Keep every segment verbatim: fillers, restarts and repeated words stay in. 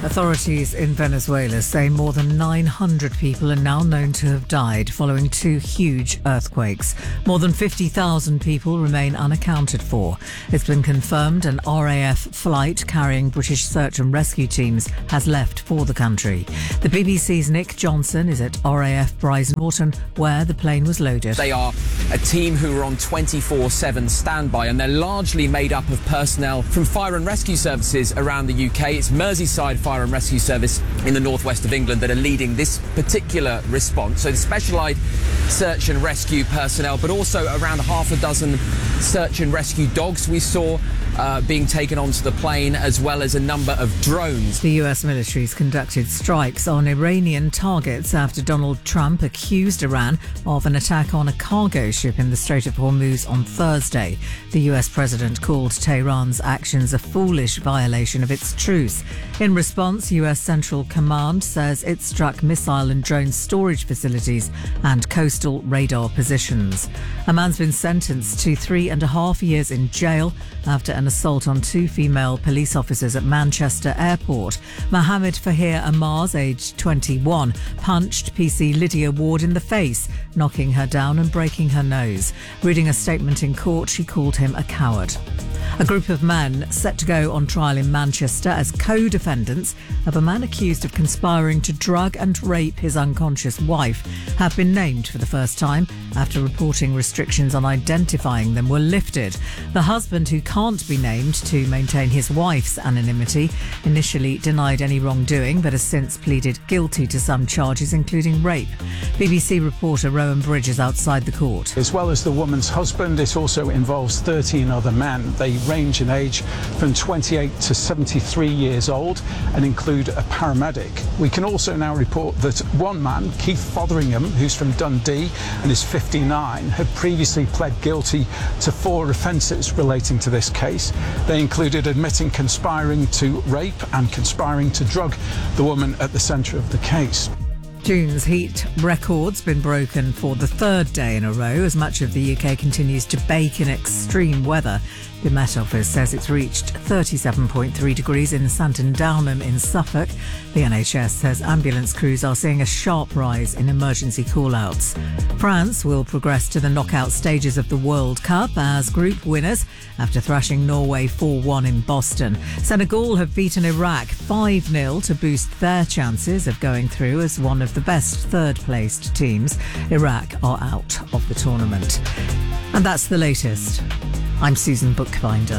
Authorities in Venezuela say more than nine hundred people are now known to have died following two huge earthquakes. More than fifty thousand people remain unaccounted for. It's been confirmed an R A F flight carrying British search and rescue teams has left for the country. The B B C's Nick Johnson is at R A F Brize Norton, where the plane was loaded. They are a team who are on twenty-four seven standby, and they're largely made up of personnel from fire and rescue services around the U K. It's Merseyside Fire and Rescue Service in the northwest of England that are leading this particular response. So the specialised search and rescue personnel, but also around half a dozen search and rescue dogs we saw uh, being taken onto the plane, as well as a number of drones. The U S military's conducted strikes on Iranian targets after Donald Trump accused Iran of an attack on a cargo ship in the Strait of Hormuz on Thursday. The U S president called Tehran's actions a foolish violation of its truce. In response, U S Central Command says it struck missile and drone storage facilities and coastal radar positions. A man's been sentenced to three and a half years in jail after an assault on two female police officers at Manchester Airport. Mohammed Fahir Ammars, aged twenty-one, punched P C Lydia Ward in the face, knocking her down and breaking her nose. Reading a statement in court, she called him a coward. A group of men set to go on trial in Manchester as co-defendants of a man accused of conspiring to drug and rape his unconscious wife have been named for the first time after reporting restrictions on identifying them were lifted. The husband, who can't be named to maintain his wife's anonymity, initially denied any wrongdoing but has since pleaded guilty to some charges, including rape. B B C reporter Rowan Bridge is outside the court. As well as the woman's husband, it also involves thirteen other men. They range in age from twenty-eight to seventy-three years old and include a paramedic. We can also now report that one man, Keith Fotheringham, who's from Dundee and is fifty-nine, had previously pled guilty to four offences relating to this case. They included admitting conspiring to rape and conspiring to drug the woman at the centre of the case. June's heat record's been broken for the third day in a row as much of the U K continues to bake in extreme weather. The Met Office says it's reached thirty-seven point three degrees in Santon Downham in Suffolk. The N H S says ambulance crews are seeing a sharp rise in emergency call-outs. France will progress to the knockout stages of the World Cup as group winners after thrashing Norway four one in Boston. Senegal have beaten Iraq five nil to boost their chances of going through as one of the best third-placed teams. Iraq are out of the tournament. And that's the latest. I'm Susan Bookbinder.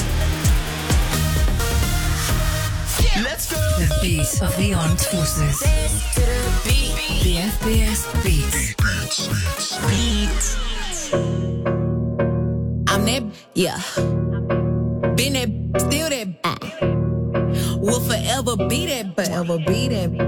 Let's go. The beat of the armed forces. The F B S Beat. Beat. I'm that, yeah. Been that, still that. Will forever be that, forever be that.